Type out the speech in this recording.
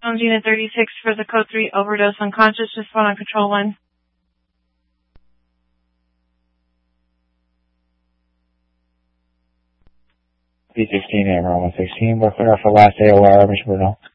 Unit 36 for the code 3 overdose unconscious. Respond on control 1. B16, Amber 116, we're clear for last AOR, Mission Bruno.